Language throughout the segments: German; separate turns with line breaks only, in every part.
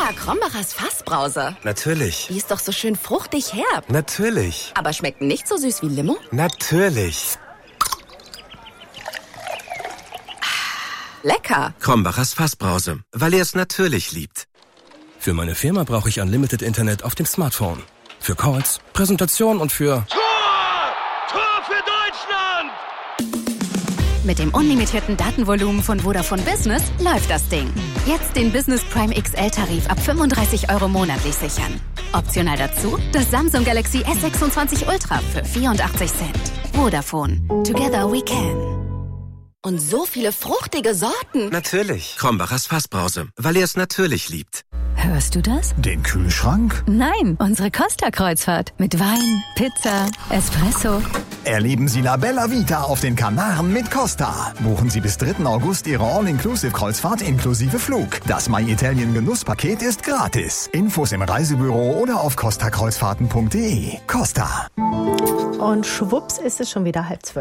Krombacher Fassbrause.
Natürlich.
Die ist doch so schön fruchtig herb.
Natürlich.
Aber schmeckt nicht so süß wie Limo?
Natürlich.
Lecker.
Krombachers Fassbrause, weil er es natürlich liebt.
Für meine Firma brauche ich Unlimited Internet auf dem Smartphone. Für Calls, Präsentation und für...
Tor für Deutschland!
Mit dem unlimitierten Datenvolumen von Vodafone Business läuft das Ding. Jetzt den Business Prime XL-Tarif ab 35 € monatlich sichern. Optional dazu das Samsung Galaxy S26 Ultra für 84 Cent. Vodafone. Together we can.
Und so viele fruchtige Sorten.
Natürlich. Krombachers Fassbrause, weil er es natürlich liebt.
Hörst du das?
Den Kühlschrank?
Nein, unsere Costa-Kreuzfahrt. Mit Wein, Pizza, Espresso.
Erleben Sie La Bella Vita auf den Kanaren mit Costa. Buchen Sie bis 3. August Ihre All-Inclusive-Kreuzfahrt inklusive Flug. Das My Italien Genusspaket ist gratis. Infos im Reisebüro oder auf costakreuzfahrten.de. Costa.
Und schwupps ist es schon wieder 11:30.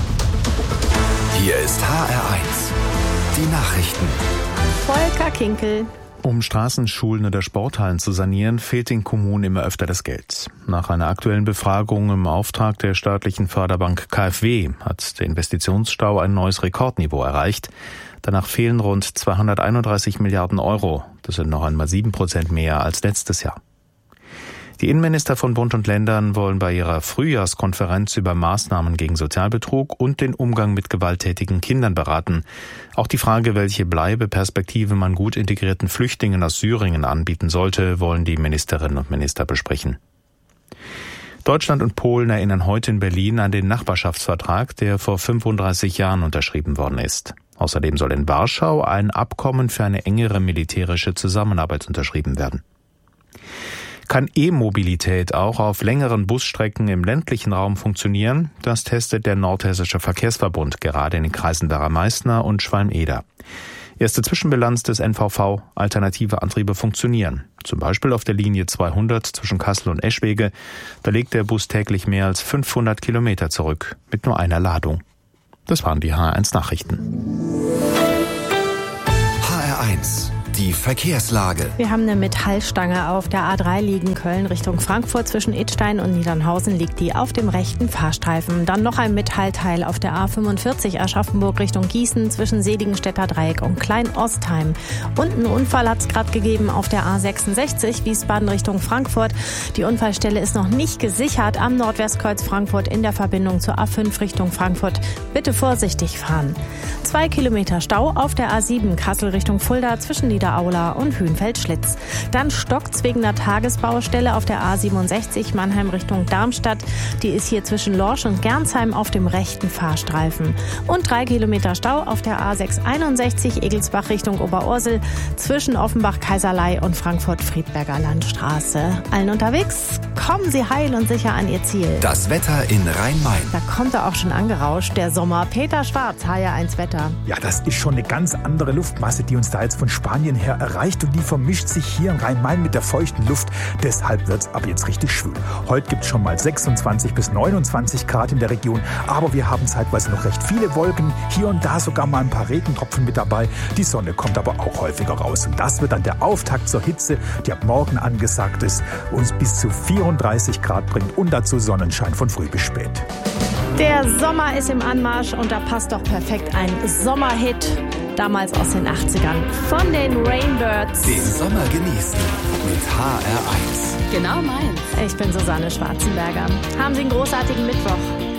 Hier ist HR1. Die Nachrichten.
Volker Kinkel.
Um Straßen, Schulen oder Sporthallen zu sanieren, fehlt den Kommunen immer öfter das Geld. Nach einer aktuellen Befragung im Auftrag der staatlichen Förderbank KfW hat der Investitionsstau ein neues Rekordniveau erreicht. Danach fehlen rund 231 Milliarden Euro. Das sind noch einmal 7% mehr als letztes Jahr. Die Innenminister von Bund und Ländern wollen bei ihrer Frühjahrskonferenz über Maßnahmen gegen Sozialbetrug und den Umgang mit gewalttätigen Kindern beraten. Auch die Frage, welche Bleibeperspektive man gut integrierten Flüchtlingen aus Syrien anbieten sollte, wollen die Ministerinnen und Minister besprechen. Deutschland und Polen erinnern heute in Berlin an den Nachbarschaftsvertrag, der vor 35 Jahren unterschrieben worden ist. Außerdem soll in Warschau ein Abkommen für eine engere militärische Zusammenarbeit unterschrieben werden. Kann E-Mobilität auch auf längeren Busstrecken im ländlichen Raum funktionieren? Das testet der Nordhessische Verkehrsverbund gerade in den Kreisen Werra-Meißner und Schwalm-Eder. Erste Zwischenbilanz des NVV: alternative Antriebe funktionieren. Zum Beispiel auf der Linie 200 zwischen Kassel und Eschwege. Da legt der Bus täglich mehr als 500 Kilometer zurück mit nur einer Ladung. Das waren die HR1 Nachrichten.
HR1. Die Verkehrslage.
Wir haben eine Metallstange auf der A3 liegen. Köln Richtung Frankfurt zwischen Idstein und Niedernhausen liegt die auf dem rechten Fahrstreifen. Dann noch ein Metallteil auf der A45 Aschaffenburg Richtung Gießen zwischen Seligenstädter Dreieck und Klein-Ostheim. Und einen Unfall hat es gerade gegeben auf der A66 Wiesbaden Richtung Frankfurt. Die Unfallstelle ist noch nicht gesichert am Nordwestkreuz Frankfurt in der Verbindung zur A5 Richtung Frankfurt. Bitte vorsichtig fahren. 2 Kilometer Stau auf der A7 Kassel Richtung Fulda zwischen Niederaula und Hünfeld-Schlitz. Dann stockt's wegen einer Tagesbaustelle auf der A67 Mannheim Richtung Darmstadt. Die ist hier zwischen Lorsch und Gernsheim auf dem rechten Fahrstreifen. Und 3 Kilometer Stau auf der A661 Egelsbach Richtung Oberursel zwischen Offenbach-Kaiserlei und Frankfurt-Friedberger Landstraße. Allen unterwegs, kommen Sie heil und sicher an Ihr Ziel.
Das Wetter in Rhein-Main.
Da kommt er auch schon angerauscht, der Sommer. Peter Schwarz, HR1 Wetter.
Ja, das ist schon eine ganz andere Luftmasse, die uns da jetzt von Spanien her erreicht. Und die vermischt sich hier in Rhein-Main mit der feuchten Luft. Deshalb wird's ab jetzt richtig schwül. Heute gibt's schon mal 26 bis 29 Grad in der Region. Aber wir haben zeitweise noch recht viele Wolken. Hier und da sogar mal ein paar Regentropfen mit dabei. Die Sonne kommt aber auch häufiger raus. Und das wird dann der Auftakt zur Hitze, die ab morgen angesagt ist, uns bis zu 34 Grad bringt. Und dazu Sonnenschein von früh bis spät.
Der Sommer ist im Anmarsch und da passt doch perfekt ein Sommerhit, damals aus den 80ern, von den Rainbirds.
Den Sommer genießen mit HR1.
Genau meins.
Ich bin Susanne Schwarzenberger. Haben Sie einen großartigen Mittwoch.